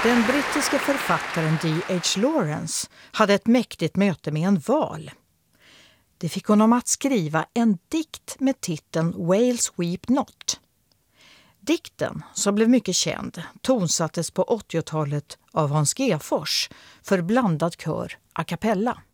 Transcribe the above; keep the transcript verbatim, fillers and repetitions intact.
Den brittiske författaren D H Lawrence hade ett mäktigt möte med en val. Det fick honom att skriva en dikt med titeln Whales Weep Not. Dikten, som blev mycket känd, tonsattes på åttiotalet av Hans Gefors för blandad kör a cappella.